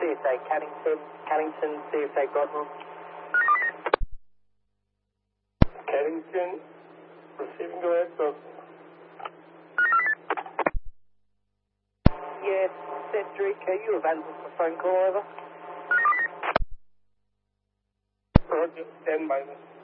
CSA Cannington, CSA Godwell. Cannington, receiving, go ahead, so. Yes, Cedric, are you available for phone call, over? Roger, stand by.